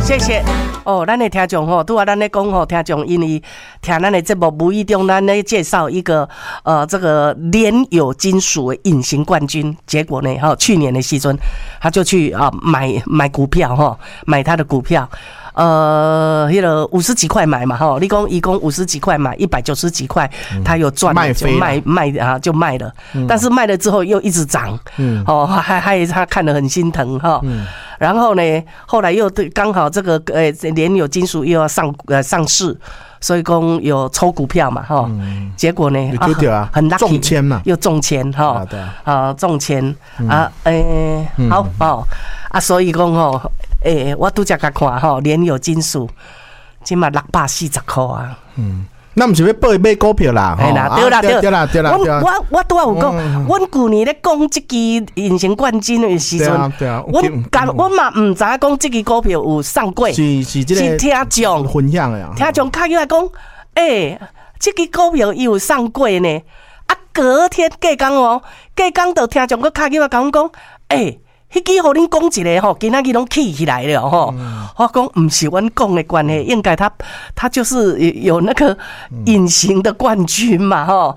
谢谢哦，咱的听众吼，拄啊，咱咧讲吼，听众因为听咱的节目，无意中咱咧介绍一个这个联友金属的隐形冠军，结果呢，去年的时阵，他就去买股票哈，买他的股票。那个50几块买嘛，哈，一共50几块买190几块，他有赚了就就卖了，但是卖了之后又一直涨，还他看得很心疼哈，然后呢，后来又刚好这个联友金属又要上市。所以讲有抽股票嘛，哈，结果呢，很 lucky， 中签嘛， 又中签哈，中签好哦，所以讲吼，我拄则甲看吼，联友金属，今嘛640块啊， 那不是要买股票啦？ 对啦，对啦。我拄有讲，阮去年咧讲这支隐形冠军的时阵，我嘛唔知影讲这支股票有上过，是听众分享的啊， 听众开起来讲，这支股票伊有上过呢，隔天隔工就听众佫开起来讲，迄支互恁讲一个吼，今仔日拢起起来了吼。我讲唔是阮讲的关系，应该他就是有那个隐形的冠军嘛吼。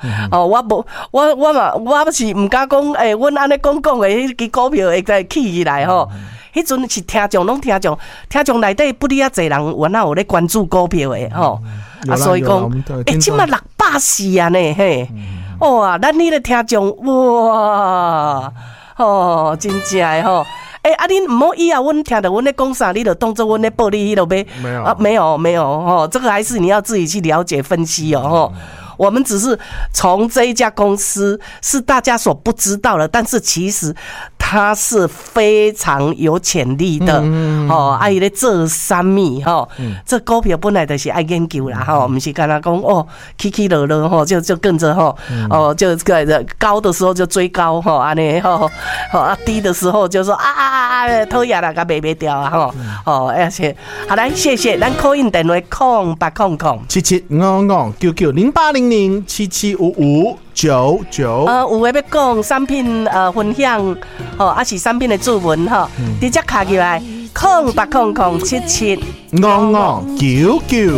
我是唔敢讲，阮安尼讲的迄支股票会再起起来吼。迄阵是听众内底不哩啊侪人原来有咧关注股票的吼。所以讲，即马640啊呢嘿。哇，咱迄个听众哇。真正的吼，恁唔好以后阮听到阮咧讲啥，你就当做阮咧报你迄落买，没有这个还是你要自己去了解分析哦。我们只是从这一家公司是大家所不知道的，但是其实它是非常有潜力的。伊咧做什么？这股票本来就是爱研究啦，不是干那讲起起落落就跟着就高的时候就追高安尼低的时候就说讨厌啦，甲卖掉啊而且好来，谢谢咱 call in 电话080099990800775599。有诶要讲产品分享是产品的注文直接卡起来0800775599。